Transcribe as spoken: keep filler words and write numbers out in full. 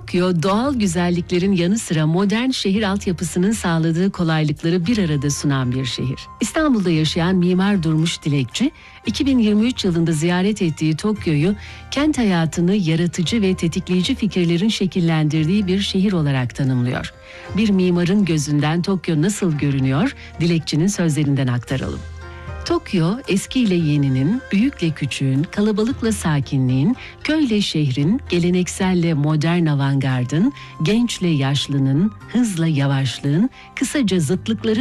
Tokyo, doğal güzelliklerin yanı sıra modern şehir altyapısının sağladığı kolaylıkları bir arada sunan bir şehir. İstanbul'da yaşayan mimar Durmuş Dilekçi, iki bin yirmi üç yılında ziyaret ettiği Tokyo'yu kent hayatını yaratıcı ve tetikleyici fikirlerin şekillendirdiği bir şehir olarak tanımlıyor. Bir mimarın gözünden Tokyo nasıl görünüyor? Dilekçi'nin sözlerinden aktaralım. Tokyo, eskiyle yeninin, büyükle küçüğün, kalabalıkla sakinliğin, köyle şehrin, gelenekselle modern avantgardın, gençle yaşlının, hızla yavaşlığın, kısaca zıtlıkların